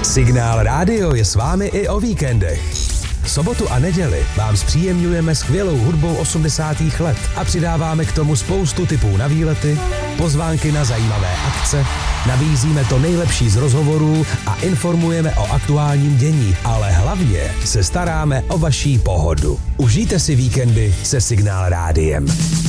Signál Rádio je s vámi i o víkendech. Sobotu a neděli vám zpříjemňujeme skvělou hudbou 80. let a přidáváme k tomu spoustu tipů na výlety, pozvánky na zajímavé akce, nabízíme to nejlepší z rozhovorů a informujeme o aktuálním dění, ale hlavně se staráme o vaší pohodu. Užijte si víkendy se Signál Rádiem.